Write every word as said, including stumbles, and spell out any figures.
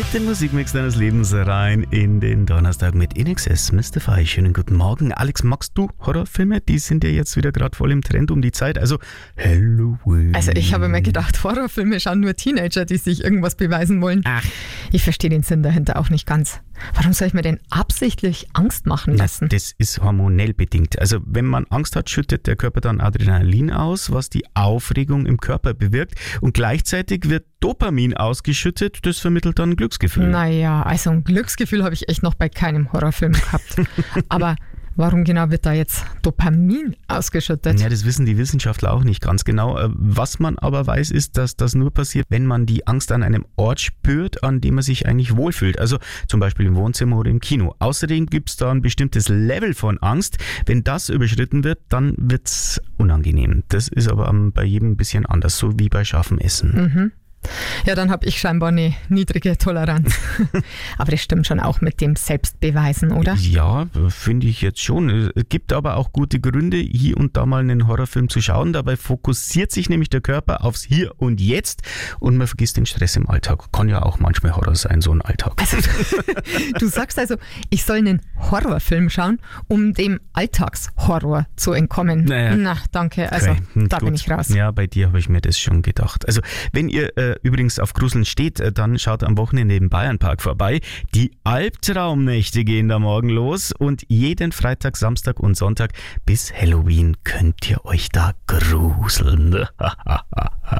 mit dem Musikmix deines Lebens rein in den Donnerstag mit In Excess. Mister Fei, schönen guten Morgen. Alex, magst du Horrorfilme? Die sind ja jetzt wieder gerade voll im Trend um die Zeit. Also Halloween. Also ich habe mir gedacht, Horrorfilme schauen nur Teenager, die sich irgendwas beweisen wollen. Ach. Ich verstehe den Sinn dahinter auch nicht ganz. Warum soll ich mir denn absichtlich Angst machen lassen? Na, das ist hormonell bedingt. Also wenn man Angst hat, schüttet der Körper dann Adrenalin aus, was die Aufregung im Körper bewirkt. Und gleichzeitig wird Dopamin ausgeschüttet, das vermittelt dann ein Glücksgefühl. Naja, also ein Glücksgefühl habe ich echt noch bei keinem Horrorfilm gehabt. Aber warum genau wird da jetzt Dopamin ausgeschüttet? Ja, das wissen die Wissenschaftler auch nicht ganz genau. Was man aber weiß, ist, dass das nur passiert, wenn man die Angst an einem Ort spürt, an dem man sich eigentlich wohlfühlt. Also zum Beispiel im Wohnzimmer oder im Kino. Außerdem gibt es da ein bestimmtes Level von Angst. Wenn das überschritten wird, dann wird es unangenehm. Das ist aber bei jedem ein bisschen anders, so wie bei scharfem Essen. Mhm. Ja, dann habe ich scheinbar eine niedrige Toleranz. Aber das stimmt schon auch mit dem Selbstbeweisen, oder? Ja, finde ich jetzt schon. Es gibt aber auch gute Gründe, hier und da mal einen Horrorfilm zu schauen. Dabei fokussiert sich nämlich der Körper aufs Hier und Jetzt und man vergisst den Stress im Alltag. Kann ja auch manchmal Horror sein, so ein Alltag. Also, du sagst also, ich soll einen Horrorfilm schauen, um dem Alltagshorror zu entkommen. Naja. Na, danke. Also, Okay, da gut. bin ich raus. Ja, bei dir habe ich mir das schon gedacht. Also, wenn ihr äh, übrigens auf Gruseln steht, äh, dann schaut am Wochenende im Bayernpark vorbei. Die Albtraumnächte gehen da morgen los und jeden Freitag, Samstag und Sonntag bis Halloween könnt ihr euch da gruseln.